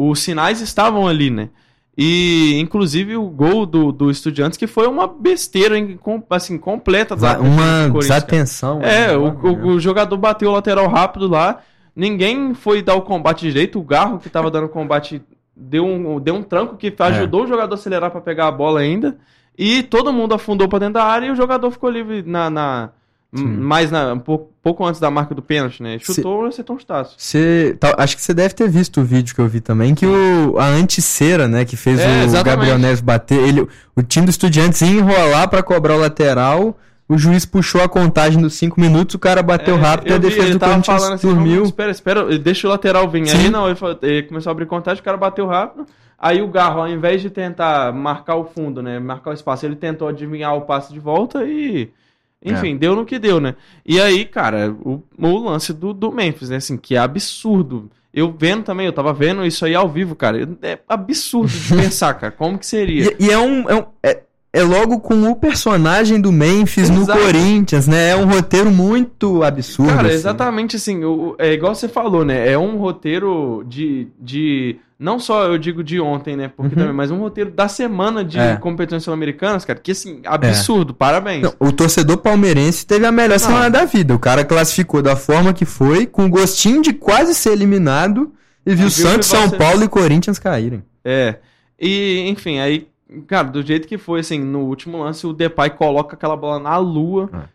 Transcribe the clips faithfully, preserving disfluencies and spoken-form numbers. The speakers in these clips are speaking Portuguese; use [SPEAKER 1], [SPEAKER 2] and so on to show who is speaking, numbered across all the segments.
[SPEAKER 1] os sinais estavam ali, né? E, inclusive, o gol do, do Estudiantes, que foi uma besteira, assim, completa.
[SPEAKER 2] Da, uma desatenção.
[SPEAKER 1] É, né? o, o, o jogador bateu o lateral rápido lá, ninguém foi dar o combate direito, o Garro, que tava dando combate, deu um, deu um tranco que ajudou é. o jogador a acelerar para pegar a bola ainda, e todo mundo afundou para dentro da área e o jogador ficou livre na... na mais na, um pouco, pouco antes da marca do pênalti, né? Chutou e acertou um estaço.
[SPEAKER 2] Cê, tá, acho que você deve ter visto o vídeo que eu vi também, que o, a Anticera, né, que fez é, o exatamente. Gabriel Neves bater, ele, o time do Estudiantes ia enrolar pra cobrar o lateral, o juiz puxou a contagem dos cinco minutos, o cara bateu é, rápido e a defesa vi, do Corinthians assim, dormiu.
[SPEAKER 1] Vamos, espera, espera, deixa o lateral vir. Sim. Aí não, ele, falou, ele começou a abrir contagem, o cara bateu rápido, aí o Garro, ao invés de tentar marcar o fundo, né, marcar o espaço, ele tentou adivinhar o passe de volta e... Enfim, é. deu no que deu, né? E aí, cara, o, o lance do, do Memphis, né? Assim, que é absurdo. Eu vendo também, eu tava vendo isso aí ao vivo, cara. É absurdo de pensar, cara. Como que seria?
[SPEAKER 2] E, e é um... É um é... É logo com o personagem do Memphis Exato. no Corinthians, né? É um roteiro muito absurdo.
[SPEAKER 1] Cara,
[SPEAKER 2] assim.
[SPEAKER 1] exatamente assim. O, é igual você falou, né? É um roteiro de... de não só, eu digo, de ontem, né? Porque uhum. também, mas um roteiro da semana de é. competições sul-americanas, cara. Que, assim, absurdo. É. Parabéns.
[SPEAKER 2] Não, o torcedor palmeirense teve a melhor não. semana da vida. O cara classificou da forma que foi, com gostinho de quase ser eliminado, e viu, viu Santos, São você... Paulo e Corinthians caírem.
[SPEAKER 1] É. E, enfim, aí... Cara, do jeito que foi, assim, no último lance, o Depay coloca aquela bola na lua ah.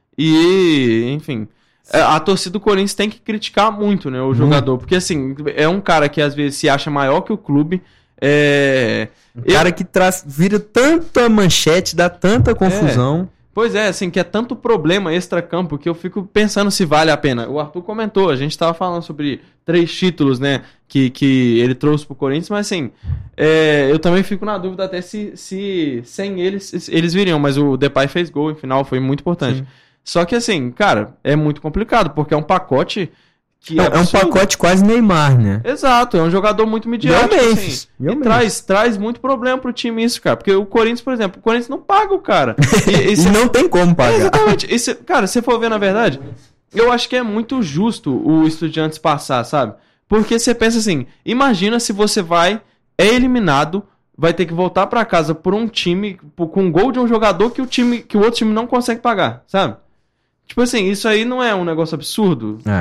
[SPEAKER 1] e, enfim, a torcida do Corinthians tem que criticar muito, né, o hum. jogador, porque, assim, é um cara que às vezes se acha maior que o clube, é...
[SPEAKER 2] Um cara Eu... que traz, vira tanta manchete, dá tanta confusão...
[SPEAKER 1] É. Pois é, assim, que é tanto problema extra-campo que eu fico pensando se vale a pena. O Arthur comentou, a gente tava falando sobre três títulos, né, que, que ele trouxe pro Corinthians, mas assim, é, eu também fico na dúvida até se, se sem eles, eles viriam, mas o Depay fez gol, em final, foi muito importante. Sim. Só que assim, cara, é muito complicado, porque é um pacote... Que
[SPEAKER 2] é, é um pacote quase Neymar, né?
[SPEAKER 1] Exato, é um jogador muito midiático, assim, e, e traz, traz muito problema pro time isso, cara. Porque o Corinthians, por exemplo, o Corinthians não paga o cara.
[SPEAKER 2] E, e, cê... e não tem como pagar. É,
[SPEAKER 1] exatamente. E cê, cara, se for ver na verdade, eu acho que é muito justo o Estudiantes passar, sabe? Porque você pensa assim, imagina se você vai, é eliminado, vai ter que voltar pra casa por um time, por, com um gol de um jogador que o, time, que o outro time não consegue pagar, sabe? Tipo assim, isso aí não é um negócio absurdo?
[SPEAKER 2] É.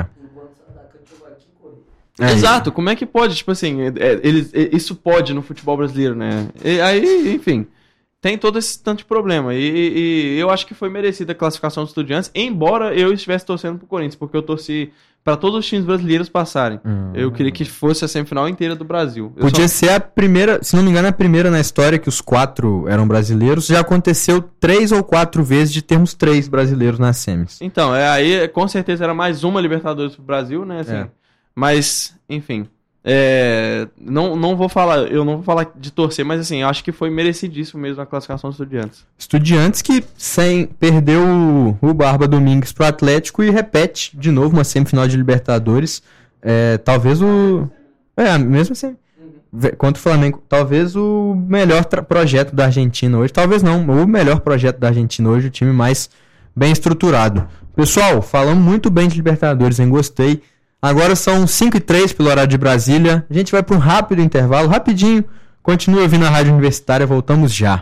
[SPEAKER 1] É, Exato, como é que pode, tipo assim, é, eles, é, isso pode no futebol brasileiro, né? E aí, enfim, tem todo esse tanto de problema. E, e, e eu acho que foi merecida a classificação dos Estudiantes, embora eu estivesse torcendo pro Corinthians, porque eu torci para todos os times brasileiros passarem. Hum. Eu queria que fosse a semifinal inteira do Brasil. Eu
[SPEAKER 2] Podia
[SPEAKER 1] só...
[SPEAKER 2] ser a primeira, se não me engano, a primeira na história que os quatro eram brasileiros. Já aconteceu três ou quatro vezes de termos três brasileiros nas semis.
[SPEAKER 1] Então, é, aí com certeza era mais uma Libertadores pro Brasil, né? Assim, é. Mas, enfim, é, não, não vou falar, eu não vou falar de torcer, mas assim, eu acho que foi merecidíssimo mesmo a classificação dos Estudiantes.
[SPEAKER 2] Estudiantes que sem, perdeu o, o Barba Domingues pro Atlético e repete de novo uma semifinal de Libertadores. É, talvez o... É, mesmo assim, contra o Flamengo, talvez o melhor tra- projeto da Argentina hoje, talvez não, o melhor projeto da Argentina hoje, o time mais bem estruturado. Pessoal, falamos muito bem de Libertadores, hein? Gostei. Agora são cinco e três pelo horário de Brasília. A gente vai para um rápido intervalo, rapidinho. Continue ouvindo a Rádio Universitária, voltamos já.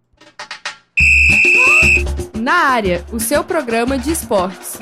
[SPEAKER 3] Na área, o seu programa de esportes.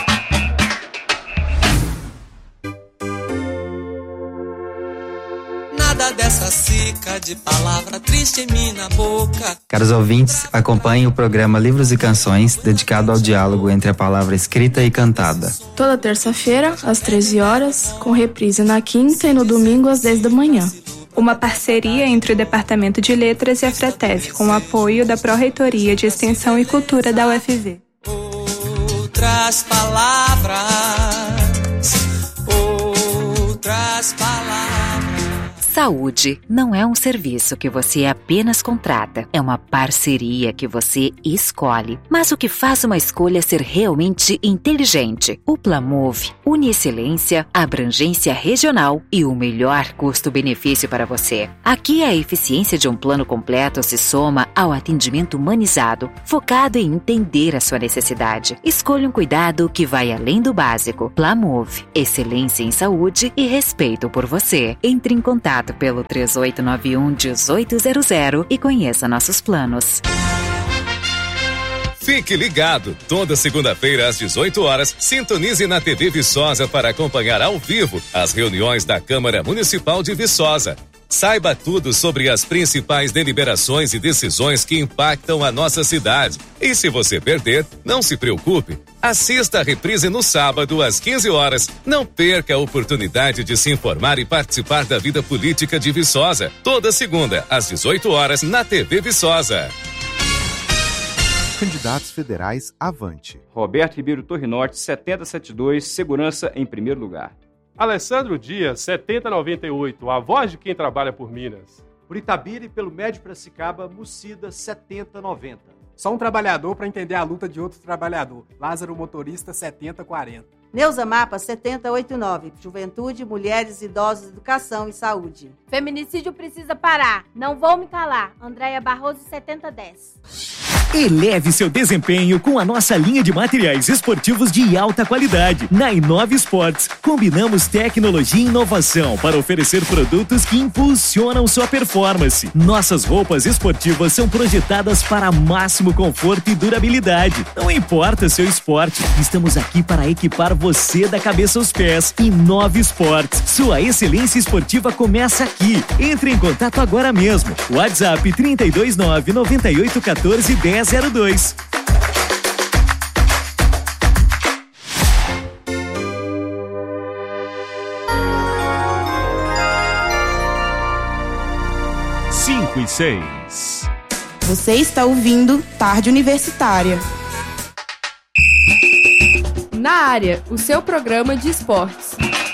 [SPEAKER 4] Nada dessa cica de palavra triste em mim na boca.
[SPEAKER 5] Caros ouvintes, acompanhem o programa Livros e Canções, dedicado ao diálogo entre a palavra escrita e cantada.
[SPEAKER 6] Toda terça-feira, às treze horas, com reprise na quinta e no domingo às dez da manhã.
[SPEAKER 7] Uma parceria entre o Departamento de Letras e a FRETEV, com o apoio da Pró-Reitoria de Extensão e Cultura da U F V.
[SPEAKER 4] Outras palavras, outras palavras.
[SPEAKER 8] Saúde não é um serviço que você apenas contrata, é uma parceria que você escolhe. Mas o que faz uma escolha ser realmente inteligente? O Plamove une excelência, abrangência regional e o melhor custo-benefício para você. Aqui a eficiência de um plano completo se soma ao atendimento humanizado, focado em entender a sua necessidade. Escolha um cuidado que vai além do básico. Plamove, excelência em saúde e respeito por você. Entre em contato contato pelo três oito nove um, um oito zero zero e conheça nossos planos.
[SPEAKER 9] Fique ligado, toda segunda-feira às dezoito horas, sintonize na T V Viçosa para acompanhar ao vivo as reuniões da Câmara Municipal de Viçosa. Saiba tudo sobre as principais deliberações e decisões que impactam a nossa cidade. E se você perder, não se preocupe. Assista a reprise no sábado às quinze horas. Não perca a oportunidade de se informar e participar da vida política de Viçosa. Toda segunda às dezoito horas na T V Viçosa.
[SPEAKER 10] Candidatos federais avante.
[SPEAKER 11] Roberto Ribeiro Torre Norte, setenta e setenta e dois, segurança em primeiro lugar.
[SPEAKER 12] Alessandro Dias, setenta e noventa e oito, a voz de quem trabalha por Minas.
[SPEAKER 13] Por Itabira e pelo Médio Piracicaba, Mucida, setenta e noventa.
[SPEAKER 14] Só um trabalhador para entender a luta de outro trabalhador. Lázaro Motorista, setenta e quarenta.
[SPEAKER 15] Neuza Mapa, setenta e oitenta e nove. Juventude, mulheres, idosos, educação e saúde.
[SPEAKER 16] Feminicídio precisa parar. Não vou me calar. Andréia Barroso, setenta e dez.
[SPEAKER 17] Eleve seu desempenho com a nossa linha de materiais esportivos de alta qualidade. Na Inove Esportes, combinamos tecnologia e inovação para oferecer produtos que impulsionam sua performance. Nossas roupas esportivas são projetadas para máximo conforto e durabilidade. Não importa seu esporte, estamos aqui para equipar você da cabeça aos pés. Inove Esportes, sua excelência esportiva começa aqui. Entre em contato agora mesmo. WhatsApp trinta e dois nove, noventa e oito, quatorze, dez zero dois.
[SPEAKER 18] Cinco e seis.
[SPEAKER 6] Você está ouvindo Tarde Universitária.
[SPEAKER 3] Na área, o seu programa de esportes.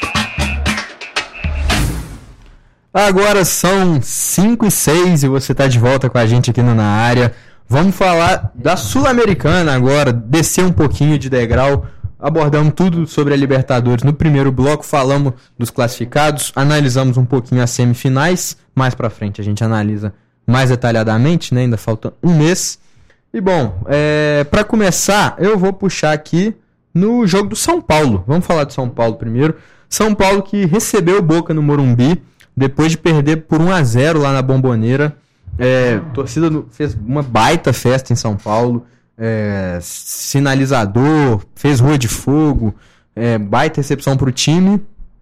[SPEAKER 2] Agora são cinco e seis e você está de volta com a gente aqui no Na Área. Vamos falar da Sul-Americana agora, descer um pouquinho de degrau, abordamos tudo sobre a Libertadores. No primeiro bloco falamos dos classificados, analisamos um pouquinho as semifinais, mais pra frente a gente analisa mais detalhadamente, né? Ainda falta um mês. E bom, é, para começar, eu vou puxar aqui no jogo do São Paulo. Vamos falar do São Paulo primeiro. São Paulo que recebeu o Boca no Morumbi, depois de perder por um a zero lá na Bomboneira. É, a torcida fez uma baita festa em São Paulo, é, sinalizador, fez rua de fogo, é, baita recepção pro time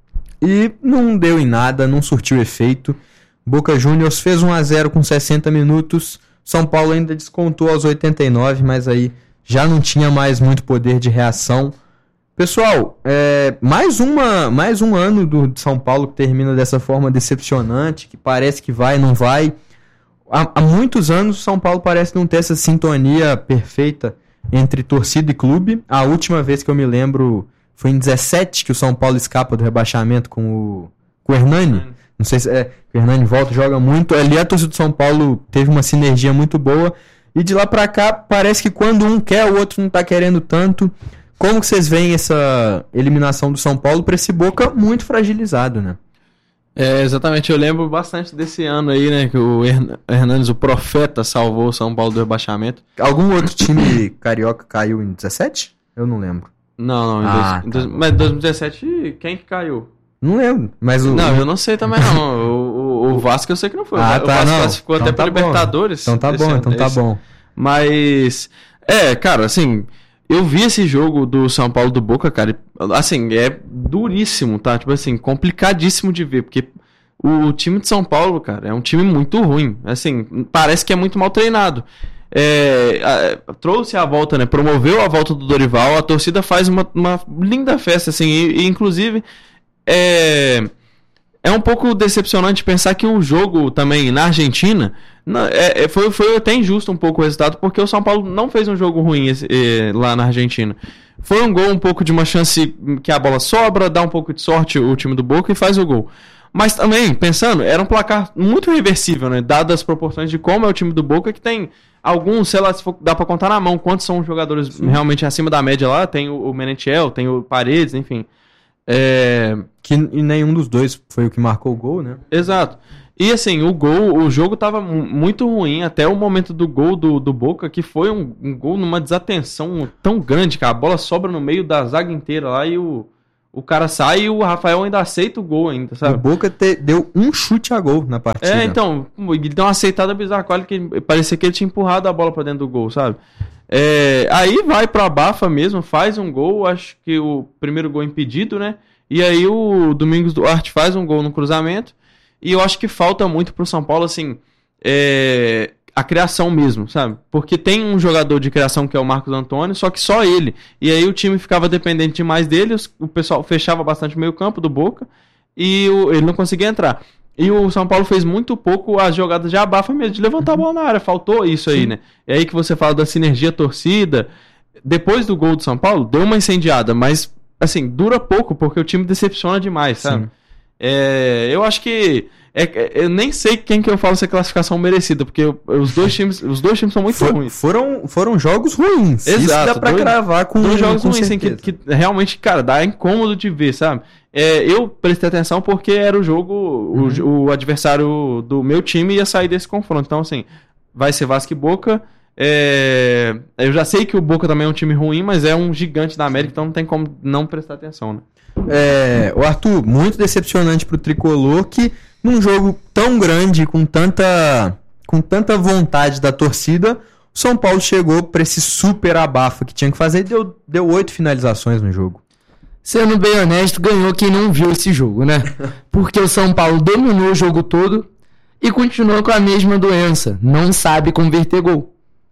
[SPEAKER 2] e não deu em nada, não surtiu efeito. Boca Juniors fez um a zero com sessenta minutos, São Paulo ainda descontou aos oitenta e nove, mas aí já não tinha mais muito poder de reação. Pessoal, é, mais, uma, mais um ano do São Paulo que termina dessa forma decepcionante, que parece que vai, não vai. Há, há muitos anos o São Paulo parece não ter essa sintonia perfeita entre torcida e clube. A última vez que eu me lembro foi em dezessete que o São Paulo escapa do rebaixamento com o, com o Hernani. Hum. Não sei se é, o Hernani volta, joga muito. Ali a torcida do São Paulo teve uma sinergia muito boa. E de lá pra cá parece que quando um quer, o outro não tá querendo tanto. Como que vocês veem essa eliminação do São Paulo para esse Boca muito fragilizado, né?
[SPEAKER 1] É, exatamente, eu lembro bastante desse ano aí, né, que o Hernanes, o profeta, salvou o São Paulo do rebaixamento.
[SPEAKER 2] Algum outro time carioca caiu em dezessete? Eu não lembro.
[SPEAKER 1] Não, não, em
[SPEAKER 2] ah,
[SPEAKER 1] dois,
[SPEAKER 2] tá
[SPEAKER 1] dois, mas em dois mil e dezessete, quem que caiu?
[SPEAKER 2] Não lembro, mas o...
[SPEAKER 1] Não, eu não sei também não, o, o, o Vasco eu sei que não foi,
[SPEAKER 2] ah,
[SPEAKER 1] o
[SPEAKER 2] tá,
[SPEAKER 1] Vasco
[SPEAKER 2] não.
[SPEAKER 1] classificou
[SPEAKER 2] então
[SPEAKER 1] até
[SPEAKER 2] tá
[SPEAKER 1] para Libertadores.
[SPEAKER 2] Então tá bom, então tá
[SPEAKER 1] esse.
[SPEAKER 2] bom.
[SPEAKER 1] Mas, é, cara, assim... Eu vi esse jogo do São Paulo do Boca, cara, assim, é duríssimo, tá? Tipo assim, complicadíssimo de ver, porque o time de São Paulo, cara, é um time muito ruim, assim, parece que é muito mal treinado. É, a, trouxe a volta, né, promoveu a volta do Dorival, a torcida faz uma, uma linda festa, assim, e, e inclusive, é... É um pouco decepcionante pensar que o jogo também na Argentina não, é, foi, foi até injusto um pouco o resultado, porque o São Paulo não fez um jogo ruim esse, é, lá na Argentina. Foi um gol, um pouco de uma chance que a bola sobra, dá um pouco de sorte o time do Boca e faz o gol. Mas também, pensando, era um placar muito reversível, né? Dadas as proporções de como é o time do Boca, que tem alguns, sei lá, se for, dá pra contar na mão quantos são jogadores Sim. realmente acima da média lá. Tem o, o Menentiel, tem o Paredes, enfim. É...
[SPEAKER 2] Que e nenhum dos dois foi o que marcou o gol, né?
[SPEAKER 1] Exato. E assim, o gol, o jogo tava muito ruim até o momento do gol do, do Boca, que foi um, um gol numa desatenção tão grande, que a bola sobra no meio da zaga inteira lá e o, o cara sai e o Rafael ainda aceita o gol ainda, sabe?
[SPEAKER 2] O Boca te, deu um chute a gol na partida.
[SPEAKER 1] É, então, ele deu uma aceitada bizarra com ele, que parecia que ele tinha empurrado a bola pra dentro do gol, sabe? É, aí vai pro abafa mesmo, faz um gol, acho que o primeiro gol impedido, né? E aí o Domingos Duarte faz um gol no cruzamento, e eu acho que falta muito pro São Paulo, assim, é... a criação mesmo, sabe? Porque tem um jogador de criação que é o Marcos Antônio, só que só ele. E aí o time ficava dependente demais dele, o pessoal fechava bastante o meio campo do Boca e o, ele não conseguia entrar. E o São Paulo fez muito pouco as jogadas de abafa mesmo, de levantar a bola na área. Faltou isso aí, né? É aí que você fala da sinergia torcida. Depois do gol do São Paulo, deu uma incendiada, mas, assim, dura pouco, porque o time decepciona demais, sabe? É, eu acho que... É, eu nem sei quem que eu falo se é classificação merecida, porque os dois times, os dois times são muito
[SPEAKER 2] For,
[SPEAKER 1] ruins.
[SPEAKER 2] Foram, foram jogos ruins.
[SPEAKER 1] Exato.
[SPEAKER 2] Isso dá pra
[SPEAKER 1] dois,
[SPEAKER 2] cravar com
[SPEAKER 1] dois jogos
[SPEAKER 2] com
[SPEAKER 1] ruins, assim, que, que realmente, cara, dá incômodo de ver, sabe? É, eu prestei atenção porque era o jogo, uhum. o, o adversário do meu time ia sair desse confronto. Então, assim, vai ser Vasco e Boca. É, eu já sei que o Boca também é um time ruim, mas é um gigante da América, então não tem como não prestar atenção, né?
[SPEAKER 2] É, o Arthur, muito decepcionante pro Tricolor, que num jogo tão grande, com tanta, com tanta vontade da torcida, o São Paulo chegou pra esse super abafa que tinha que fazer e deu, deu oito finalizações no jogo.
[SPEAKER 19] Sendo bem honesto, ganhou quem não viu esse jogo, né? Porque o São Paulo dominou o jogo todo e continuou com a mesma doença, não sabe converter gol.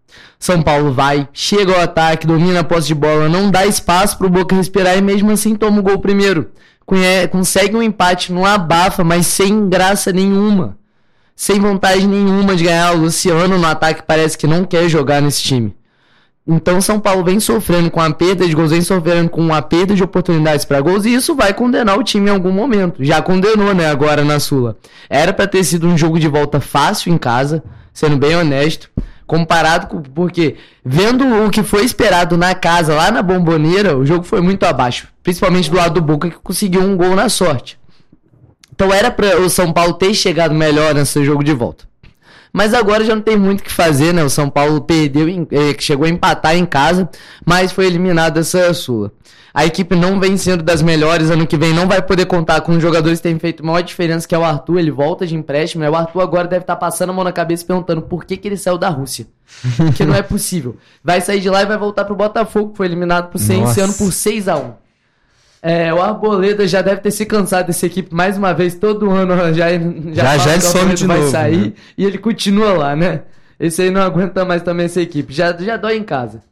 [SPEAKER 19] São Paulo vai, chega ao ataque, domina a posse de bola, não dá espaço pro Boca respirar e mesmo assim toma o gol primeiro. Consegue um empate no abafa, mas sem graça nenhuma. Sem vontade nenhuma de ganhar. O Luciano no ataque parece que não quer jogar nesse time. Então São Paulo vem sofrendo com a perda de gols, vem sofrendo com a perda de oportunidades para gols, e isso vai condenar o time em algum momento. Já condenou, né, agora na Sula. Era para ter sido um jogo de volta fácil em casa, sendo bem honesto. Comparado com... Porque, vendo o que foi esperado na casa, lá na Bomboneira, o jogo foi muito abaixo. Principalmente do lado do Boca, que conseguiu um gol na sorte. Então era para o São Paulo ter chegado melhor nesse jogo de volta. Mas agora já não tem muito o que fazer, né? O São Paulo perdeu, em, eh, chegou a empatar em casa, mas foi eliminado dessa Sula. A equipe não vem sendo das melhores, ano que vem não vai poder contar com os jogadores que têm feito maior diferença, que é o Arthur, ele volta de empréstimo, né? O Arthur agora deve estar passando a mão na cabeça perguntando por que, que ele saiu da Rússia. Porque não é possível. Vai sair de lá e vai voltar pro Botafogo, que foi eliminado por cem esse ano por seis a um. É, o Arboleda já deve ter se cansado dessa equipe mais uma vez, todo ano já já, já, já ele some de vai novo, sair, né? E ele continua lá, né? Esse aí não aguenta mais também essa equipe, já, já dói em casa.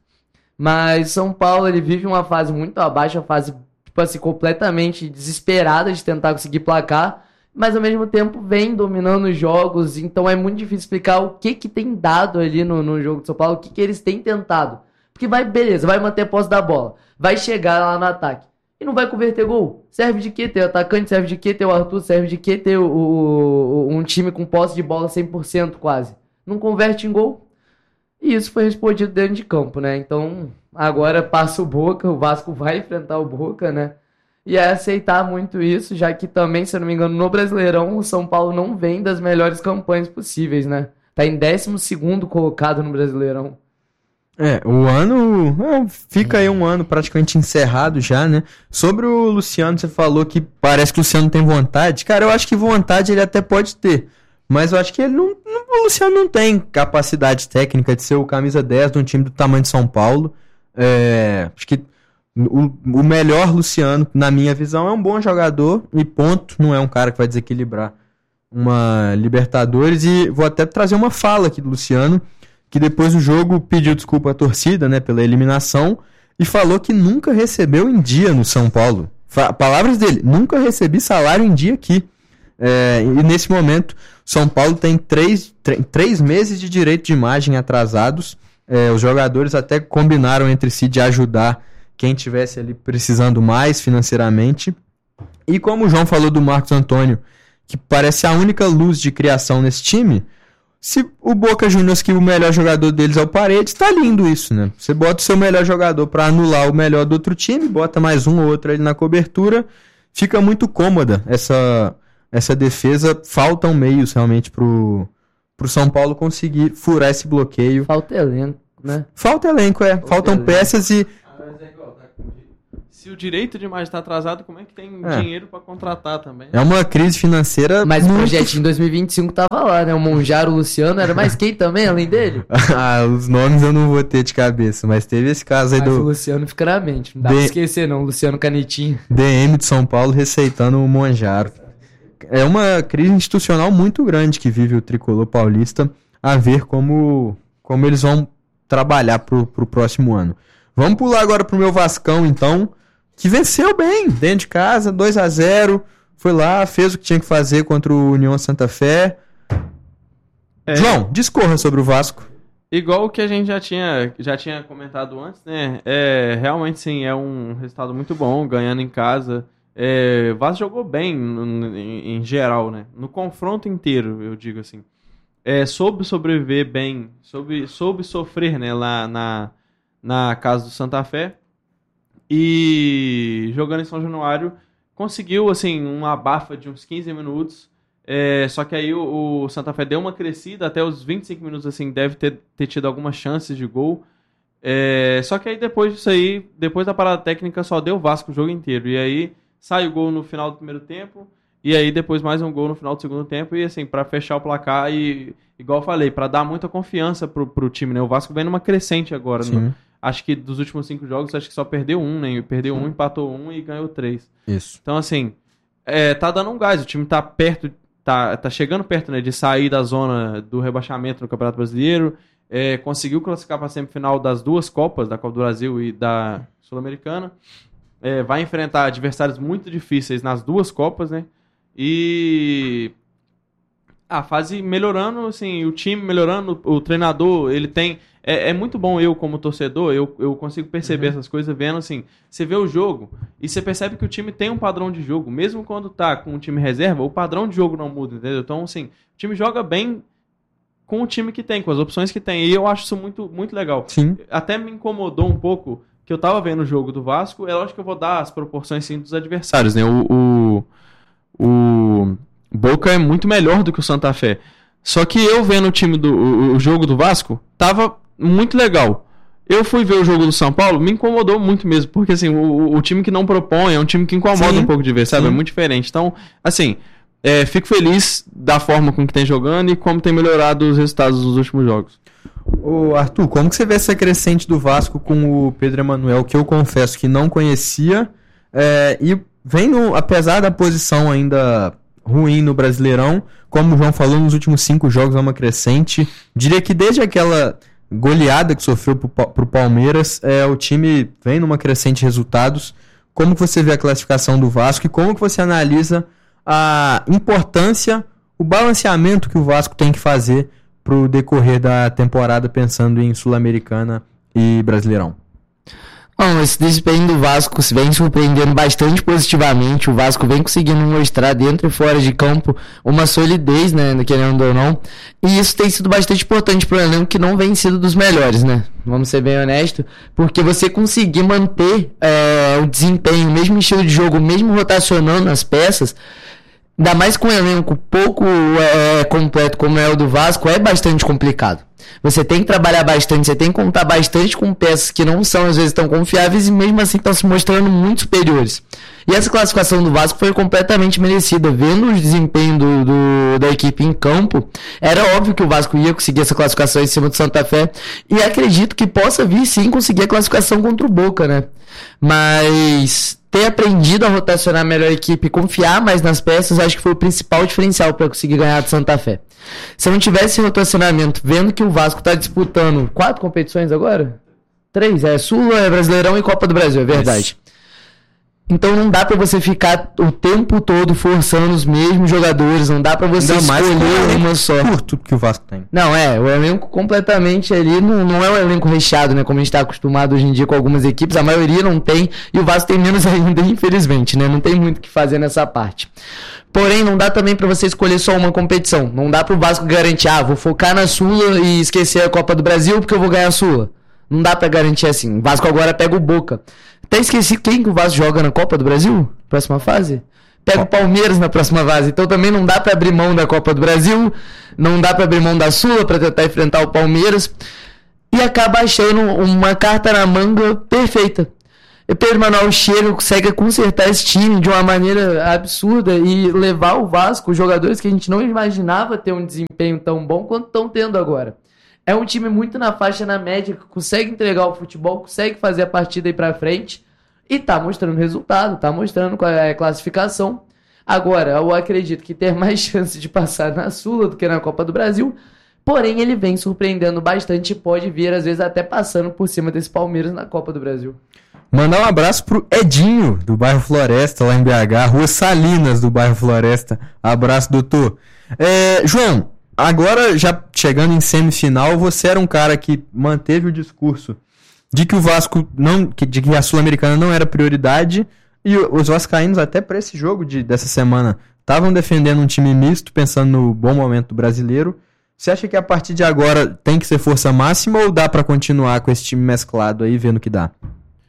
[SPEAKER 19] Mas São Paulo, ele vive uma fase muito abaixo, uma fase, tipo assim, completamente desesperada de tentar conseguir placar, mas ao mesmo tempo vem dominando os jogos, então é muito difícil explicar o que que tem dado ali no, no jogo de São Paulo, o que que eles têm tentado. Porque vai, beleza, vai manter a posse da bola, vai chegar lá no ataque e não vai converter gol. Serve de quê ter atacante, serve de quê ter o Arthur, serve de quê ter o, o, um time com posse de bola cem por cento quase. Não converte em gol. E isso foi respondido dentro de campo, né? Então, agora passa o Boca, o Vasco vai enfrentar o Boca, né? E é aceitar muito isso, já que também, se eu não me engano, no Brasileirão, o São Paulo não vem das melhores campanhas possíveis, né? Tá em décimo segundo colocado no Brasileirão.
[SPEAKER 2] É, o ano... É, fica aí um ano praticamente encerrado já, né? Sobre o Luciano, você falou que parece que o Luciano tem vontade. Cara, eu acho que vontade ele até pode ter. Mas eu acho que ele não, não, o Luciano não tem capacidade técnica de ser o camisa dez de um time do tamanho de São Paulo. É, acho que o, o melhor Luciano, na minha visão, é um bom jogador e ponto. Não é um cara que vai desequilibrar uma Libertadores. E vou até trazer uma fala aqui do Luciano, que depois do jogo pediu desculpa à torcida, né, pela eliminação, e falou que nunca recebeu em dia no São Paulo. Fa- palavras dele, nunca recebi salário em dia aqui. É, e nesse momento, São Paulo tem três, tr- três meses de direito de imagem atrasados. É, os jogadores até combinaram entre si de ajudar quem estivesse ali precisando mais financeiramente. E como o João falou do Marcos Antônio, que parece a única luz de criação nesse time, se o Boca Juniors, que o melhor jogador deles é o Paredes, tá lindo isso, né? Você bota o seu melhor jogador pra anular o melhor do outro time, bota mais um ou outro ali na cobertura, fica muito cômoda essa, essa defesa. Faltam meios realmente pro, pro São Paulo conseguir furar esse bloqueio.
[SPEAKER 19] Falta elenco, né?
[SPEAKER 2] Falta elenco, é.
[SPEAKER 19] Falta
[SPEAKER 2] Faltam
[SPEAKER 19] elenco.
[SPEAKER 2] peças e...
[SPEAKER 1] Se o direito de imagem está atrasado, como é que tem
[SPEAKER 2] É.
[SPEAKER 1] dinheiro para contratar também?
[SPEAKER 2] É uma crise financeira.
[SPEAKER 19] Mas o
[SPEAKER 2] muito-
[SPEAKER 19] projetinho em dois mil e vinte e cinco tava lá, né? O Monjaro, o Luciano, era mais quem também, além dele?
[SPEAKER 2] Ah, os nomes eu não vou ter de cabeça, mas teve esse caso aí
[SPEAKER 19] Mas o
[SPEAKER 2] do
[SPEAKER 19] Luciano fica na mente, não dá
[SPEAKER 2] De-
[SPEAKER 19] pra esquecer não, o Luciano Canetinho.
[SPEAKER 2] D M de São Paulo receitando o Monjaro. É uma crise institucional muito grande que vive o tricolor paulista, a ver como, como eles vão trabalhar pro, pro próximo ano. Vamos pular agora pro meu Vascão, então, que venceu bem, dentro de casa, dois a zero, foi lá, fez o que tinha que fazer contra o União Santa Fé.
[SPEAKER 1] É.
[SPEAKER 2] João, discorra sobre o Vasco.
[SPEAKER 1] Igual o que a gente já tinha, já tinha comentado antes, né? É, realmente, sim, é um resultado muito bom, ganhando em casa. É, o Vasco jogou bem no- em, em geral, né? No confronto inteiro, eu digo assim. É, soube sobreviver bem, soube, soube sofrer, né? Lá na, na casa do Santa Fé. E jogando em São Januário, conseguiu, assim, uma abafa de uns quinze minutos. É, só que aí o, o Santa Fé deu uma crescida, até os vinte e cinco minutos, assim, deve ter, ter tido algumas chances de gol. É, só que aí depois disso aí, depois da parada técnica, só deu o Vasco o jogo inteiro. E aí sai o gol no final do primeiro tempo, e aí depois mais um gol no final do segundo tempo, e assim, pra fechar o placar, e igual eu falei, pra dar muita confiança pro, pro time, né? O Vasco vem numa crescente agora,
[SPEAKER 2] Sim.
[SPEAKER 1] né? Acho que dos últimos cinco jogos, acho que só perdeu um, né? Perdeu um, empatou um e ganhou três.
[SPEAKER 2] Isso.
[SPEAKER 1] Então, assim, é, tá dando um gás. O time tá perto, tá, tá chegando perto, né, de sair da zona do rebaixamento no Campeonato Brasileiro. É, conseguiu classificar para a semifinal das duas Copas, da Copa do Brasil e da Sul-Americana. É, vai enfrentar adversários muito difíceis nas duas Copas, né? E a fase melhorando, assim, o time melhorando, o treinador, ele tem... É, é muito bom eu, como torcedor, eu, eu consigo perceber
[SPEAKER 2] Uhum.
[SPEAKER 1] essas coisas vendo, assim, você vê o jogo e você percebe que o time tem um padrão de jogo, mesmo quando tá com o time reserva, o padrão de jogo não muda, entendeu? Então, assim, o time joga bem com o time que tem, com as opções que tem, e eu acho isso muito, muito legal.
[SPEAKER 2] Sim.
[SPEAKER 1] Até me incomodou um pouco que eu tava vendo o jogo do Vasco, é lógico que eu vou dar as proporções, sim, dos adversários, né? O, o, o Boca é muito melhor do que o Santa Fé. Só que eu vendo o time do o, o jogo do Vasco, tava muito legal. Eu fui ver o jogo do São Paulo, me incomodou muito mesmo, porque assim, o, o time que não propõe é um time que incomoda
[SPEAKER 2] Sim.
[SPEAKER 1] um pouco de ver, sabe?
[SPEAKER 2] Sim.
[SPEAKER 1] É muito diferente. Então, assim, é, fico feliz da forma com que tem jogando e como tem melhorado os resultados dos últimos jogos.
[SPEAKER 2] Ô Arthur, como que você vê essa crescente do Vasco com o Pedro Emanuel, que eu confesso que não conhecia, é, e vem, no, apesar da posição ainda ruim no Brasileirão, como o João falou, nos últimos cinco jogos é uma crescente. Diria que desde aquela goleada que sofreu pro, pro Palmeiras, é, o time vem numa crescente de resultados. Como que você vê a classificação do Vasco e como que você analisa a importância, o balanceamento que o Vasco tem que fazer pro decorrer da temporada, pensando em Sul-Americana e Brasileirão?
[SPEAKER 19] Bom, esse desempenho do Vasco vem surpreendendo bastante positivamente. O Vasco vem conseguindo mostrar dentro e fora de campo uma solidez, né, querendo ou não. E isso tem sido bastante importante para o elenco, que não vem sido dos melhores, né? Vamos ser bem honestos. Porque você conseguir manter é, o desempenho, o mesmo estilo de jogo, mesmo rotacionando as peças, ainda mais com um elenco pouco é, completo como é o do Vasco, é bastante complicado. Você tem que trabalhar bastante, você tem que contar bastante com peças que não são às vezes tão confiáveis e mesmo assim estão se mostrando muito superiores. E essa classificação do Vasco foi completamente merecida. Vendo o desempenho do, do, da equipe em campo, era óbvio que o Vasco ia conseguir essa classificação em cima do Santa Fé, e acredito que possa vir sim conseguir a classificação contra o Boca, né? Mas ter aprendido a rotacionar melhor a equipe, confiar mais nas peças, acho que foi o principal diferencial para conseguir ganhar do Santa Fé. Se eu não tivesse rotacionamento, vendo que o Vasco está disputando quatro competições agora? Três, é Sul, é Brasileirão e Copa do Brasil, é verdade. Isso. Então não dá pra você ficar o tempo todo forçando os mesmos jogadores, não dá pra você
[SPEAKER 2] Ainda mais
[SPEAKER 19] escolher uma só.
[SPEAKER 2] Curto que o Vasco tem.
[SPEAKER 19] Não, é, o elenco completamente ali, não, não é um elenco recheado, né, como a gente tá acostumado hoje em dia com algumas equipes, a maioria não tem, e o Vasco tem menos ainda, infelizmente, né, não tem muito o que fazer nessa parte. Porém, não dá também pra você escolher só uma competição, não dá pro Vasco garantir, ah, vou focar na Sula e esquecer a Copa do Brasil porque eu vou ganhar a Sula. Não dá pra garantir assim. O Vasco agora pega o Boca. Até esqueci quem que o Vasco joga na Copa do Brasil? Próxima fase? Pega o Palmeiras na próxima fase. Então também não dá pra abrir mão da Copa do Brasil. Não dá pra abrir mão da Sula pra tentar enfrentar o Palmeiras. E acaba achando uma carta na manga perfeita. E Pedro Manuel chega, consegue consertar esse time de uma maneira absurda e levar o Vasco, os jogadores que a gente não imaginava ter um desempenho tão bom quanto estão tendo agora. É um time muito na faixa, na média, que consegue entregar o futebol, consegue fazer a partida ir pra frente e tá mostrando resultado, tá mostrando qual é a classificação. Agora, eu acredito que tem mais chance de passar na Sula do que na Copa do Brasil, porém ele vem surpreendendo bastante e pode vir, às vezes, até passando por cima desse Palmeiras na Copa do Brasil.
[SPEAKER 2] Mandar um abraço pro Edinho, do bairro Floresta, lá em B H, Rua Salinas, do bairro Floresta. Abraço, doutor. É, João, agora já chegando em semifinal, você era um cara que manteve o discurso de que o Vasco não, que, de que a Sul-Americana não era prioridade, e os vascaínos até para esse jogo de, dessa semana estavam defendendo um time misto, pensando no bom momento do brasileiro. Você acha que a partir de agora tem que ser força máxima ou dá para continuar com esse time mesclado aí, vendo o que dá?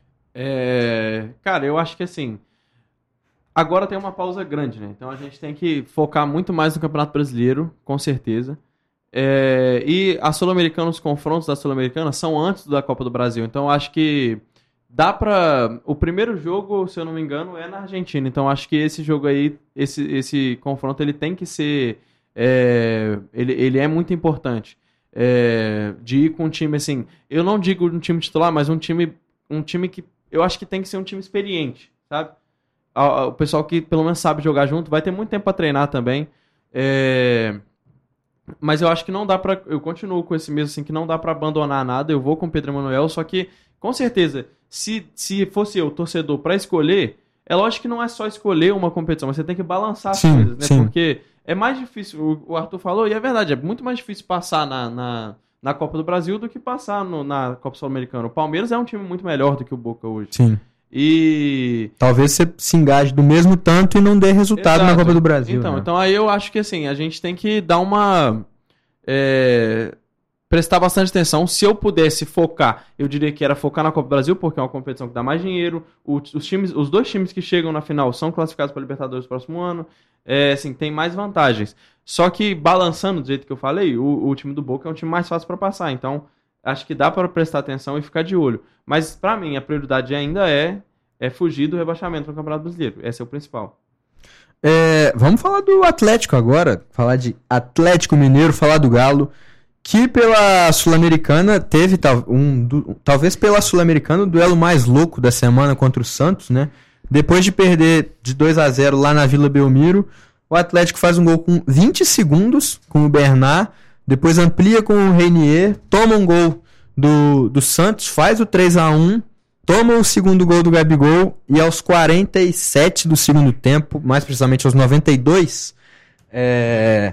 [SPEAKER 1] É, cara, eu acho que assim, agora tem uma pausa grande, né? Então a gente tem que focar muito mais no Campeonato Brasileiro, com certeza. É, e a Sul-Americana, os confrontos da Sul-Americana são antes da Copa do Brasil. Então eu acho que dá pra... O primeiro jogo, se eu não me engano, é na Argentina. Então eu acho que esse jogo aí, esse, esse confronto, ele tem que ser... É, ele, ele é muito importante. É, de ir com um time assim... Eu não digo um time titular, mas um time, um time que... Eu acho que tem que ser um time experiente, sabe? O pessoal que pelo menos sabe jogar junto, vai ter muito tempo pra treinar também. É... Mas eu acho que não dá pra... Eu continuo com esse mesmo, assim, que não dá pra abandonar nada. Eu vou com o Pedro Emanuel, só que, com certeza, se, se fosse eu, torcedor, pra escolher, é lógico que não é só escolher uma competição, mas você tem que balançar
[SPEAKER 2] sim,
[SPEAKER 1] as coisas, né?
[SPEAKER 2] Sim.
[SPEAKER 1] Porque é mais difícil, o Arthur falou, e é verdade, é muito mais difícil passar na... na... na Copa do Brasil do que passar no, na Copa Sul-Americana. O Palmeiras é um time muito melhor do que o Boca hoje.
[SPEAKER 2] Sim.
[SPEAKER 1] E...
[SPEAKER 2] Talvez você se engaje do mesmo tanto e não dê resultado
[SPEAKER 1] Exato.
[SPEAKER 2] na Copa do Brasil.
[SPEAKER 1] Então,
[SPEAKER 2] né?
[SPEAKER 1] então aí eu acho que assim, a gente tem que dar uma... É, prestar bastante atenção. Se eu pudesse focar, eu diria que era focar na Copa do Brasil, porque é uma competição que dá mais dinheiro. Os, os, times, os dois times que chegam na final são classificados para a Libertadores no próximo ano. É, assim, tem mais vantagens. Só que, balançando do jeito que eu falei, o, o time do Boca é um time mais fácil para passar. Então, acho que dá para prestar atenção e ficar de olho. Mas, para mim, a prioridade ainda é, é fugir do rebaixamento no Campeonato Brasileiro. Esse é o principal.
[SPEAKER 2] É, vamos falar do Atlético agora. Falar de Atlético Mineiro, falar do Galo. Que pela Sul-Americana teve, um, do, talvez pela Sul-Americana, o duelo mais louco da semana contra o Santos, né? Depois de perder de dois a zero lá na Vila Belmiro, o Atlético faz um gol com vinte segundos com o Bernard, depois amplia com o Reinier, toma um gol do, do Santos, faz o três a um, toma o segundo gol do Gabigol e aos quarenta e sete do segundo tempo, mais precisamente aos noventa e dois, é,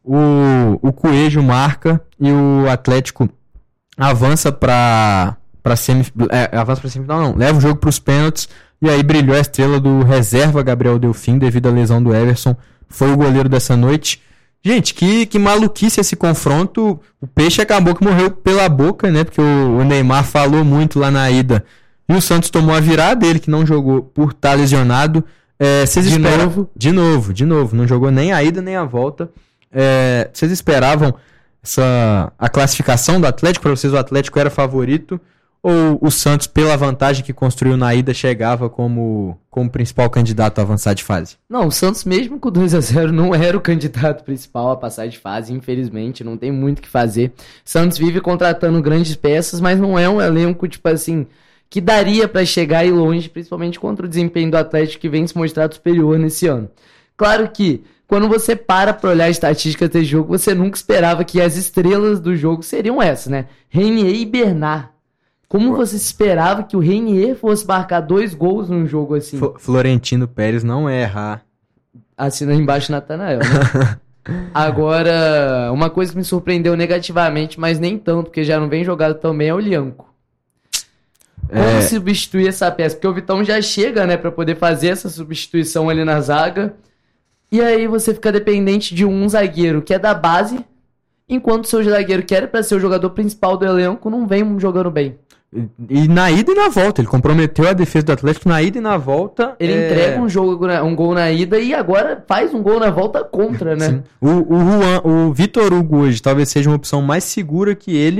[SPEAKER 2] o, o Coelho marca e o Atlético avança para para semifinal, é, avança para semifinal não, leva o jogo para os pênaltis. E aí brilhou a estrela do reserva Gabriel Delfim devido à lesão do Everson. Foi o goleiro dessa noite. Gente, que, que maluquice esse confronto. O Peixe acabou que morreu pela boca, né? Porque o, o Neymar falou muito lá na ida. E o Santos tomou a virada, ele que não jogou por estar lesionado. É, vocês de esperam... novo? De novo, de novo. Não jogou nem a ida nem a volta. É, vocês esperavam essa, a classificação do Atlético? Para vocês o Atlético era favorito? Ou o Santos, pela vantagem que construiu na ida, chegava como, como principal candidato a avançar de fase?
[SPEAKER 19] Não, o Santos mesmo com dois a zero não era o candidato principal a passar de fase, infelizmente, não tem muito o que fazer. Santos vive contratando grandes peças, mas não é um elenco, tipo assim, que daria pra chegar e longe, principalmente contra o desempenho do Atlético que vem se mostrar superior nesse ano. Claro que, quando você para pra olhar a estatística desse jogo, você nunca esperava que as estrelas do jogo seriam essas, né? Reinier e Bernard. Como você esperava que o Reinier fosse marcar dois gols num jogo assim?
[SPEAKER 2] Florentino Pérez não erra.
[SPEAKER 19] Assina embaixo Natanael, né? Agora, uma coisa que me surpreendeu negativamente, mas nem tanto, porque já não vem jogado tão bem, é o Lianco. Como é... substituir essa peça? Porque o Vitão já chega, né, pra poder fazer essa substituição ali na zaga. E aí você fica dependente de um zagueiro que é da base, enquanto o seu zagueiro que era pra ser o jogador principal do elenco não vem jogando bem.
[SPEAKER 2] E na ida e na volta, ele comprometeu a defesa do Atlético na ida e na volta.
[SPEAKER 19] Ele é... entrega um, jogo, um gol na ida e agora faz um gol na volta contra, né?
[SPEAKER 2] Sim. O, o, Juan, o Vitor Hugo hoje talvez seja uma opção mais segura que ele,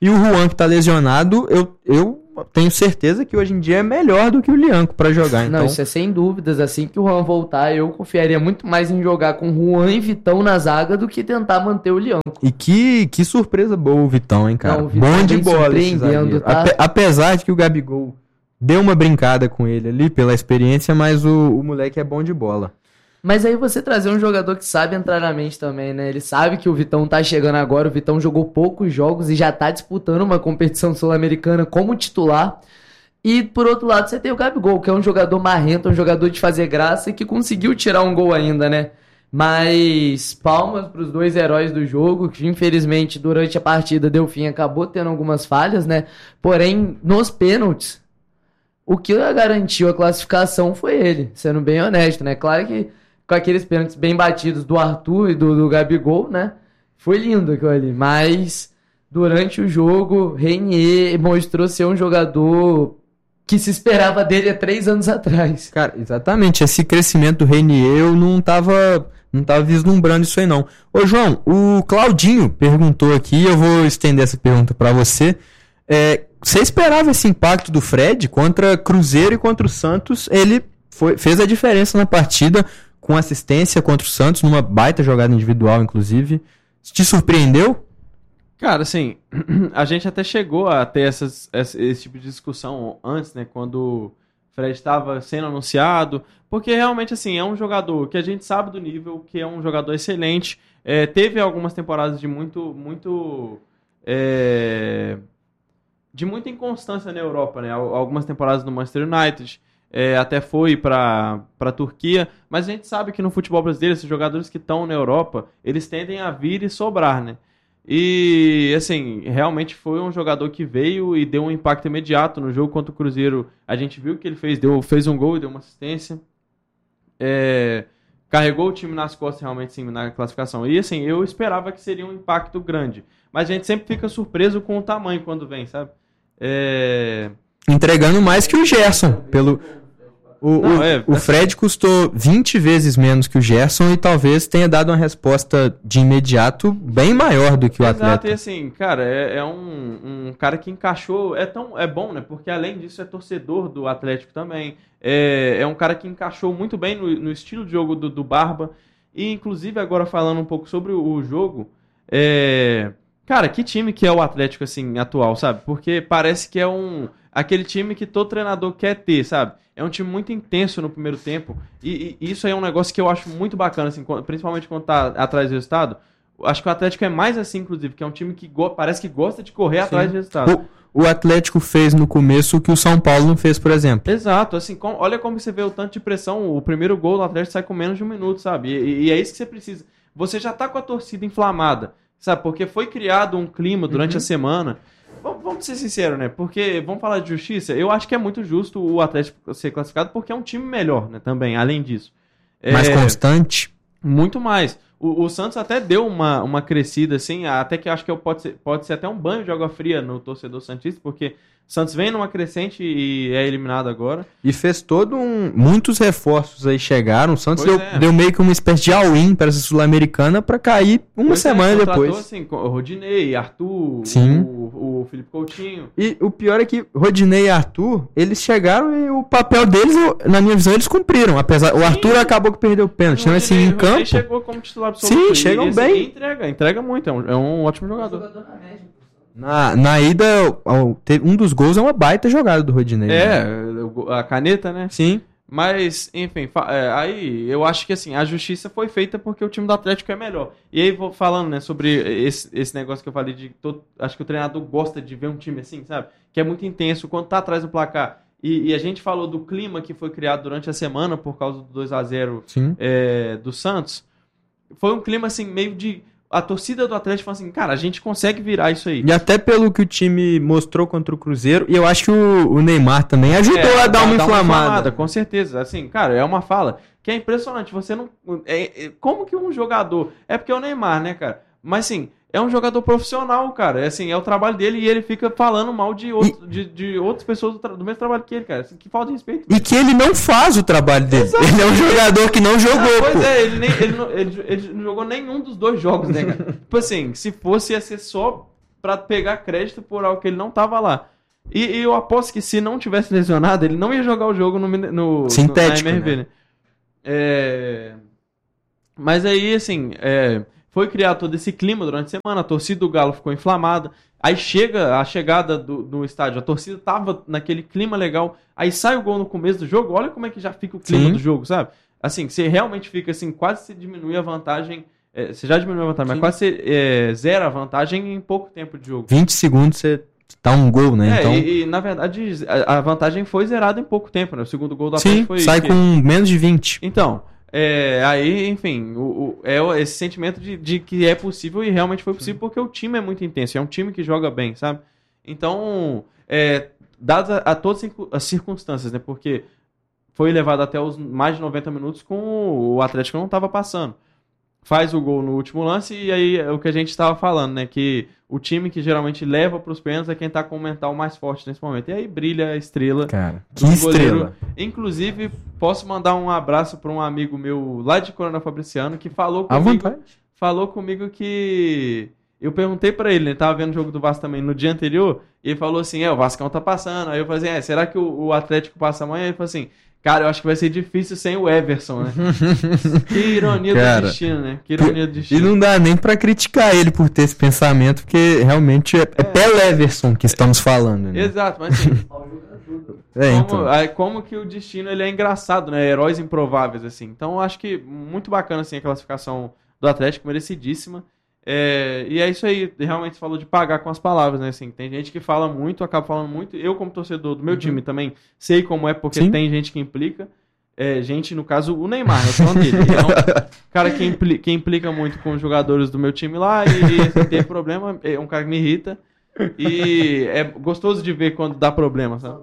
[SPEAKER 2] E o Juan, que tá lesionado, eu, eu tenho certeza que hoje em dia é melhor do que o Lianco pra jogar. Então...
[SPEAKER 19] Não, isso é sem dúvidas. Assim que o Juan voltar, eu confiaria muito mais em jogar com Juan e Vitão na zaga do que tentar manter o Lianco.
[SPEAKER 2] E que, que surpresa boa o Vitão, hein, cara?
[SPEAKER 19] Não, o Vitão
[SPEAKER 2] bom de
[SPEAKER 19] vem
[SPEAKER 2] bola.
[SPEAKER 19] surpreendendo, tá?
[SPEAKER 2] Ape, apesar de que o Gabigol deu uma brincada com ele ali pela experiência, mas o, o moleque é bom de bola.
[SPEAKER 19] Mas aí você trazer um jogador que sabe entrar na mente também, né? Ele sabe que o Vitão tá chegando agora, o Vitão jogou poucos jogos e já tá disputando uma competição sul-americana como titular. E por outro lado você tem o Gabigol, que é um jogador marrento, um jogador de fazer graça e que conseguiu tirar um gol ainda, né? Mas palmas pros dois heróis do jogo, que infelizmente durante a partida Delfim acabou tendo algumas falhas, né? Porém, nos pênaltis, o que garantiu a classificação foi ele, sendo bem honesto, né? Claro que com aqueles pênaltis bem batidos do Arthur e do, do Gabigol, né? Foi lindo aquilo ali. Mas durante o jogo, Reinier mostrou ser um jogador que se esperava dele há três anos atrás.
[SPEAKER 2] Cara, exatamente. Esse crescimento do Reinier, eu não tava, não tava vislumbrando isso aí, não. Ô, João, o Claudinho perguntou aqui, eu vou estender essa pergunta pra você. É, você esperava esse impacto do Fred contra Cruzeiro e contra o Santos? Ele foi, fez a diferença na partida, com assistência contra o Santos, numa baita jogada individual, inclusive. Te surpreendeu?
[SPEAKER 1] Cara, assim, a gente até chegou a ter essas, esse, esse tipo de discussão antes, né? Quando o Fred estava sendo anunciado. Porque realmente, assim, é um jogador que a gente sabe do nível, que é um jogador excelente. É, teve algumas temporadas de muito... muito é, de muita inconstância na Europa, né? Algumas temporadas no Manchester United. É, até foi para a Turquia, mas a gente sabe que no futebol brasileiro, esses jogadores que estão na Europa, eles tendem a vir e sobrar, né? E, assim, realmente foi um jogador que veio e deu um impacto imediato no jogo contra o Cruzeiro. A gente viu que ele fez, deu, fez um gol e deu uma assistência. É, carregou o time nas costas, realmente, sim, na classificação. E, assim, eu esperava que seria um impacto grande. Mas a gente sempre fica surpreso com o tamanho quando vem, sabe? É...
[SPEAKER 2] Entregando mais que o Gerson, pelo... O, Não, o, é, o Fred custou vinte vezes menos que o Gerson e talvez tenha dado uma resposta de imediato bem maior do que o
[SPEAKER 1] Exato,
[SPEAKER 2] atleta.
[SPEAKER 1] E assim, cara, é, é um, um cara que encaixou, é, tão, é bom, né? Porque além disso é torcedor do Atlético também. É, é um cara que encaixou muito bem no, no estilo de jogo do, do Barba. E inclusive agora falando um pouco sobre o, o jogo, é... cara, que time que é o Atlético assim, atual, sabe? Porque parece que é um... aquele time que todo treinador quer ter, sabe? É um time muito intenso no primeiro tempo. E, e isso aí é um negócio que eu acho muito bacana, assim, principalmente quando tá atrás do resultado. Acho que o Atlético é mais assim, inclusive, que é um time que go- parece que gosta de correr Sim. atrás do resultado.
[SPEAKER 2] O, o Atlético fez no começo o que o São Paulo não fez, por exemplo.
[SPEAKER 1] Exato, assim, com, olha como você vê o tanto de pressão. O primeiro gol do Atlético sai com menos de um minuto, sabe? E, e é isso que você precisa. Você já tá com a torcida inflamada, sabe? Porque foi criado um clima durante uhum. a semana. Vamos ser sinceros, né? Porque, vamos falar de justiça, eu acho que é muito justo o Atlético ser classificado porque é um time melhor, né? Também, além disso.
[SPEAKER 2] Mais
[SPEAKER 1] é,
[SPEAKER 2] constante?
[SPEAKER 1] Muito mais. O, o Santos até deu uma, uma crescida, assim, até que eu acho que pode ser, pode ser até um banho de água fria no torcedor santista, porque o Santos vem numa crescente e é eliminado agora.
[SPEAKER 2] E fez todo um... muitos reforços aí chegaram. O Santos deu,
[SPEAKER 1] é.
[SPEAKER 2] deu meio que uma espécie de all-in para essa Sul-Americana para cair uma
[SPEAKER 1] pois
[SPEAKER 2] semana
[SPEAKER 1] é,
[SPEAKER 2] depois.
[SPEAKER 1] Assim, o Rodinei, Arthur,
[SPEAKER 2] Sim.
[SPEAKER 1] O, o Felipe Coutinho.
[SPEAKER 2] E o pior é que Rodinei e Arthur, eles chegaram e o papel deles, na minha visão, eles cumpriram. Apesar, o Arthur acabou que perdeu o pênalti, mas assim, em campo...
[SPEAKER 1] Ele chegou como titular absoluto.
[SPEAKER 2] Sim, chegam
[SPEAKER 1] e,
[SPEAKER 2] bem.
[SPEAKER 1] E entrega, entrega muito, é um, é um ótimo jogador.
[SPEAKER 19] jogador na média.
[SPEAKER 2] Na, na ida, um dos gols é uma baita jogada do Rodinei.
[SPEAKER 1] É, né? A caneta, né?
[SPEAKER 2] Sim.
[SPEAKER 1] Mas, enfim, é, aí eu acho que assim, a justiça foi feita porque o time do Atlético é melhor. E aí, vou falando, né, sobre esse, esse negócio que eu falei de todo, acho que o treinador gosta de ver um time assim, sabe? Que é muito intenso, quando tá atrás do placar. E, e a gente falou do clima que foi criado durante a semana por causa do dois a zero é, do Santos. Foi um clima assim, meio de... A torcida do Atlético falou assim, cara, a gente consegue virar isso aí.
[SPEAKER 2] E até pelo que o time mostrou contra o Cruzeiro, e eu acho que o, o Neymar também ajudou é, a dar uma, dar inflamada. uma inflamada.
[SPEAKER 1] Com certeza, assim, cara, é uma fala que é impressionante, você não... É, é, como que um jogador... É porque é o Neymar, né, cara? Mas, assim, é um jogador profissional, cara, é, assim, é o trabalho dele e ele fica falando mal de, outro, e... de, de outras pessoas do, tra... do mesmo trabalho que ele, cara, assim, que falta de respeito.
[SPEAKER 2] E que ele não faz o trabalho dele. Exato. Ele é um jogador que não jogou, ah,
[SPEAKER 1] pois
[SPEAKER 2] pô.
[SPEAKER 1] é, ele, nem, ele, não, ele, ele não jogou nenhum dos dois jogos, né, cara? Tipo assim, se fosse, ia ser só pra pegar crédito por algo que ele não tava lá. E, e eu aposto que se não tivesse lesionado, ele não ia jogar o jogo no, no,
[SPEAKER 2] Sintético,
[SPEAKER 1] no, na M R V, né? né? É... Mas aí, assim, é... foi criado todo esse clima durante a semana, a torcida do Galo ficou inflamada, aí chega a chegada do, do estádio, a torcida tava naquele clima legal, aí sai o gol no começo do jogo, olha como é que já fica o clima
[SPEAKER 2] Sim.
[SPEAKER 1] do jogo, sabe? Assim, você realmente fica assim, quase se diminui a vantagem, é, você já diminuiu a vantagem,
[SPEAKER 2] Sim.
[SPEAKER 1] mas quase você é, zera a vantagem em pouco tempo de jogo.
[SPEAKER 2] vinte segundos você tá um gol, né?
[SPEAKER 1] É,
[SPEAKER 2] então...
[SPEAKER 1] e, e na verdade a, a vantagem foi zerada em pouco tempo, né? O segundo gol do
[SPEAKER 2] Sim,
[SPEAKER 1] Atlético foi...
[SPEAKER 2] sai
[SPEAKER 1] que...
[SPEAKER 2] com menos de vinte.
[SPEAKER 1] Então, é, aí, enfim, o, o, é esse sentimento de, de que é possível e realmente foi possível porque o time é muito intenso, é um time que joga bem, sabe? Então, é, dadas a, a todas as circunstâncias, né? Porque foi levado até os mais de noventa minutos com o, o Atlético não estava passando. Faz o gol no último lance e aí é o que a gente estava falando, né? Que o time que geralmente leva para os pênaltis é quem tá com o mental mais forte nesse momento. E aí brilha a estrela.
[SPEAKER 2] Cara,
[SPEAKER 1] do
[SPEAKER 2] que
[SPEAKER 1] goleiro.
[SPEAKER 2] estrela.
[SPEAKER 1] Inclusive, posso mandar um abraço para um amigo meu lá de Coronel Fabriciano que falou
[SPEAKER 2] À
[SPEAKER 1] comigo,
[SPEAKER 2] vontade.
[SPEAKER 1] falou comigo que... Eu perguntei pra ele, ele tava vendo o jogo do Vasco também no dia anterior, e ele falou assim, é, o Vascão tá passando. Aí eu falei assim, é, será que o, o Atlético passa amanhã? Ele falou assim, cara, eu acho que vai ser difícil sem o Everson, né? Que ironia
[SPEAKER 2] Cara,
[SPEAKER 1] do destino, né? Que ironia do
[SPEAKER 2] E
[SPEAKER 1] destino.
[SPEAKER 2] não dá nem pra criticar ele por ter esse pensamento, porque realmente é, é pelo Everson que estamos falando, né?
[SPEAKER 1] Exato, mas assim...
[SPEAKER 2] É,
[SPEAKER 1] como,
[SPEAKER 2] então.
[SPEAKER 1] aí, como que o destino ele é engraçado, né? Heróis improváveis, assim. Então eu acho que muito bacana assim, a classificação do Atlético, merecidíssima. É, e é isso aí, realmente você falou de pagar com as palavras, né? Assim, tem gente que fala muito, acaba falando muito. Eu, como torcedor do meu
[SPEAKER 2] Uhum.
[SPEAKER 1] time, também sei como é, porque
[SPEAKER 2] Sim.
[SPEAKER 1] tem gente que implica. É, gente, no caso, o Neymar, eu tô falando dele. Ele é um cara que, impli- que implica muito com os jogadores do meu time lá e se tem problema, é um cara que me irrita. E é gostoso de ver quando dá problema, sabe?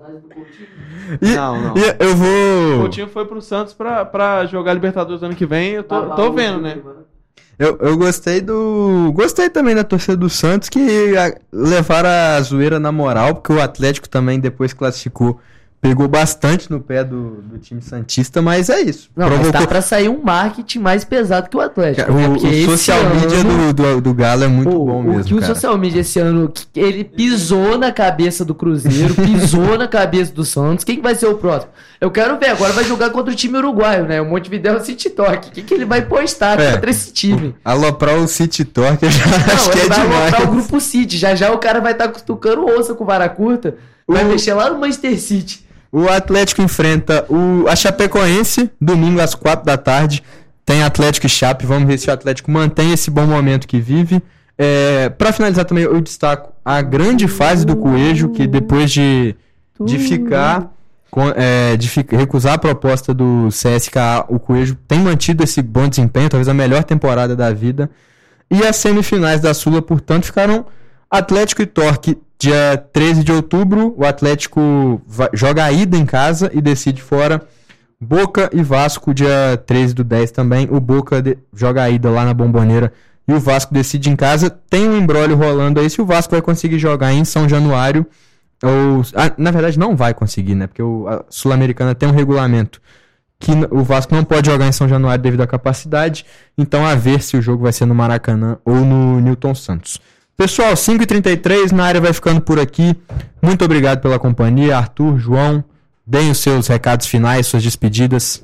[SPEAKER 2] E,
[SPEAKER 1] não, não.
[SPEAKER 2] e eu vou...
[SPEAKER 1] O Coutinho foi pro Santos pra, pra jogar Libertadores ano que vem, eu tô, tô vendo, né?
[SPEAKER 2] Eu, eu gostei do... Gostei também da torcida do Santos, que a, levaram a zoeira na moral, porque o Atlético também, depois classificou, pegou bastante no pé do, do time santista, mas é isso.
[SPEAKER 19] Não, mas tá pra sair um marketing mais pesado que o Atlético.
[SPEAKER 2] O,
[SPEAKER 19] né?
[SPEAKER 2] o
[SPEAKER 19] Porque esse
[SPEAKER 2] social
[SPEAKER 19] ano-
[SPEAKER 2] media do, do, do Galo é muito
[SPEAKER 19] Pô,
[SPEAKER 2] bom
[SPEAKER 19] o
[SPEAKER 2] mesmo,
[SPEAKER 19] que o
[SPEAKER 2] cara.
[SPEAKER 19] social media esse ano, que ele pisou na cabeça do Cruzeiro, pisou na cabeça do Santos. Quem que vai ser o próximo? Eu quero ver, agora vai jogar contra o time uruguaio, né? O Montevideo City Torque. O que, que ele vai postar
[SPEAKER 2] É.
[SPEAKER 19] contra esse time?
[SPEAKER 2] Aloprar o City Torque, eu já acho
[SPEAKER 19] Não,
[SPEAKER 2] que
[SPEAKER 19] ele
[SPEAKER 2] é
[SPEAKER 19] vai
[SPEAKER 2] demais.
[SPEAKER 19] aloprar o grupo City. Já já o cara vai estar cutucando osso com vara curta. Vai mexer lá no Manchester City.
[SPEAKER 2] O Atlético enfrenta o, a Chapecoense, domingo às quatro da tarde. Tem Atlético e Chape. Vamos ver se o Atlético mantém esse bom momento que vive. É, para finalizar também, eu destaco a grande fase do Coelho, que depois de, de ficar... com- é, de fi- recusar a proposta do C S K A, o Coelho tem mantido esse bom desempenho, talvez a melhor temporada da vida. E as semifinais da Sula, portanto, ficaram Atlético e Torque dia treze de outubro. O Atlético vai- joga a ida em casa e decide fora. Boca e Vasco, dia treze do dez também. O Boca de- joga a ida lá na Bomboneira e o Vasco decide em casa. Tem um embrólio rolando aí se o Vasco vai conseguir jogar em São Januário. Ou, ah, na verdade, não vai conseguir, né? Porque o, a Sul-Americana tem um regulamento que n- o Vasco não pode jogar em São Januário devido à capacidade. Então, a ver se o jogo vai ser no Maracanã ou no Newton Santos. Pessoal, cinco e trinta e três, na área vai ficando por aqui. Muito obrigado pela companhia. Arthur, João, deem os seus recados finais, suas despedidas.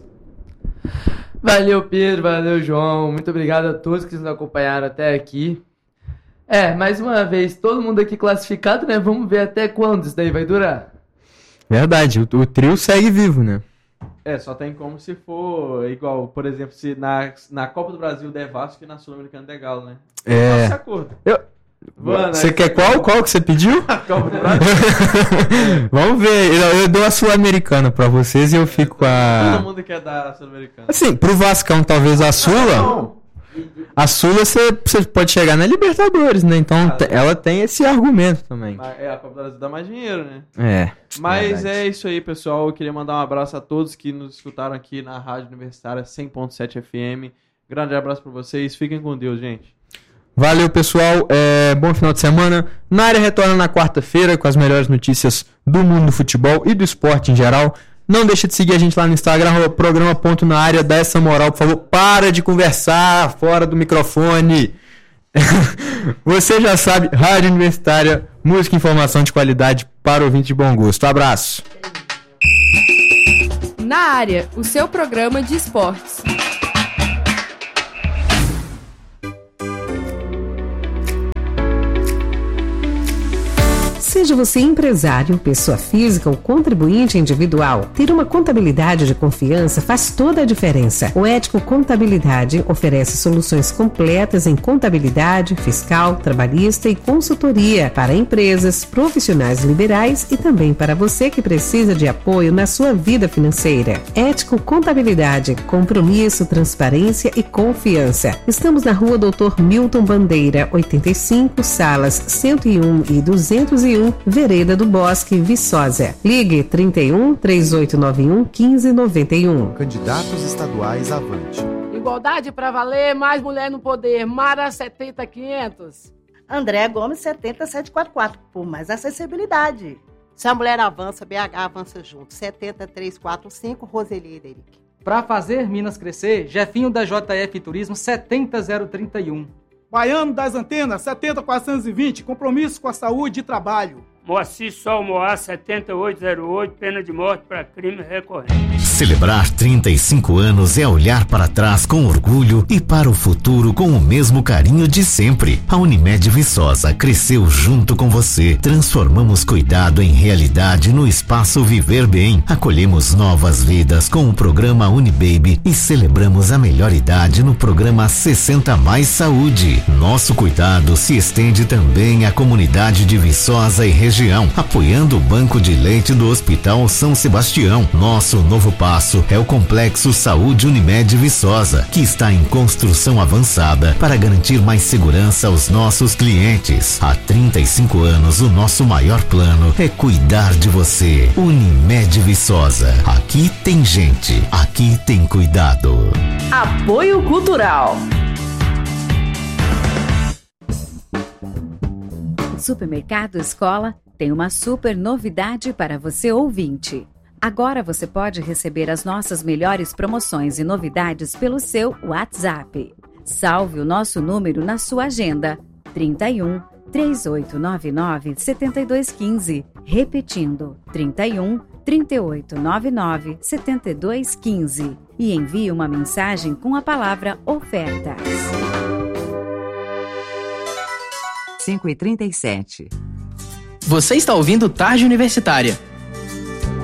[SPEAKER 19] Valeu, Pedro. Valeu, João. Muito obrigado a todos que nos acompanharam até aqui. É, mais uma vez, todo mundo aqui classificado, né? Vamos ver até quando isso daí vai durar.
[SPEAKER 2] Verdade, o, o trio segue vivo, né?
[SPEAKER 1] É, só tem como se for igual, por exemplo, se na, na Copa do Brasil der Vasco e na Sul-Americana der Galo, né?
[SPEAKER 2] É.
[SPEAKER 1] Nosso acordo.
[SPEAKER 2] Eu-
[SPEAKER 1] Mano,
[SPEAKER 2] Você
[SPEAKER 1] aí-
[SPEAKER 2] quer qual? Qual que você pediu?
[SPEAKER 1] Copa do Brasil.
[SPEAKER 2] Vamos ver. Eu, eu dou a Sul-Americana pra vocês e eu fico com a...
[SPEAKER 1] Todo mundo quer dar a Sul-Americana.
[SPEAKER 2] Assim, pro Vascão, talvez a Sula... A Sula você você pode chegar na Libertadores, né? Então te- ela tem esse argumento também.
[SPEAKER 1] Mas, é, a Copa do Brasil dá mais dinheiro, né?
[SPEAKER 2] É.
[SPEAKER 1] Mas
[SPEAKER 2] verdade.
[SPEAKER 1] é isso aí, pessoal. Eu queria mandar um abraço a todos que nos escutaram aqui na Rádio Universitária cem ponto sete F M. Grande abraço pra vocês. Fiquem com Deus, gente.
[SPEAKER 2] Valeu, pessoal. É, bom final de semana. Na área retorna na quarta-feira com as melhores notícias do mundo do futebol e do esporte em geral. Não deixe de seguir a gente lá no Instagram, arroba programa ponto na área, dá essa moral, por favor. Para de conversar fora do microfone. Você já sabe, Rádio Universitária, música e informação de qualidade para ouvinte de bom gosto. Abraço.
[SPEAKER 3] Na área, o seu programa de esportes.
[SPEAKER 20] Seja você empresário, pessoa física ou contribuinte individual, ter uma contabilidade de confiança faz toda a diferença. O Ético Contabilidade oferece soluções completas em contabilidade, fiscal, trabalhista e consultoria para empresas, profissionais liberais e também para você que precisa de apoio na sua vida financeira. Ético Contabilidade, compromisso, transparência e confiança. Estamos na Rua Doutor Milton Bandeira, oitenta e cinco, salas cento e um e duzentos e um, Vereda do Bosque, Viçosa. Ligue trinta e um, três oito nove um, quinze noventa e um.
[SPEAKER 10] Candidatos estaduais Avante.
[SPEAKER 21] Igualdade pra valer, mais mulher no poder. Mara setenta quinhentos.
[SPEAKER 15] André Gomes setenta setecentos e quarenta e quatro, por mais acessibilidade. Se a mulher avança, B H avança junto. setenta trezentos e quarenta e cinco, Roseli Ederic.
[SPEAKER 22] Pra fazer Minas crescer, Jefinho da J F Turismo setenta zero trinta e um.
[SPEAKER 23] Baiano das Antenas, setenta quatrocentos e vinte, compromisso com a saúde e trabalho.
[SPEAKER 24] Moacir Sol Moá, setenta e oito zero oito, pena de morte para crime recorrente.
[SPEAKER 25] Celebrar trinta e cinco anos é olhar para trás com orgulho e para o futuro com o mesmo carinho de sempre. A Unimed Viçosa cresceu junto com você. Transformamos cuidado em realidade no espaço Viver Bem. Acolhemos novas vidas com o programa Unibaby e celebramos a melhor idade no programa sessenta mais Saúde. Nosso cuidado se estende também à comunidade de Viçosa e região. Apoiando o Banco de Leite do Hospital São Sebastião. Nosso novo passo é o Complexo Saúde Unimed Viçosa, que está em construção avançada para garantir mais segurança aos nossos clientes. Há trinta e cinco anos, o nosso maior plano é cuidar de você. Unimed Viçosa. Aqui tem gente, aqui tem cuidado.
[SPEAKER 26] Apoio Cultural.
[SPEAKER 8] Supermercado Escola tem uma super novidade para você ouvinte. Agora você pode receber as nossas melhores promoções e novidades pelo seu WhatsApp. Salve o nosso número na sua agenda: trinta e um, três oito nove nove, sete dois um cinco. Repetindo: trinta e um, três oito nove nove, sete dois um cinco. E envie uma mensagem com a palavra ofertas.
[SPEAKER 27] cinco e trinta e sete.
[SPEAKER 28] Você está ouvindo Tarde Universitária,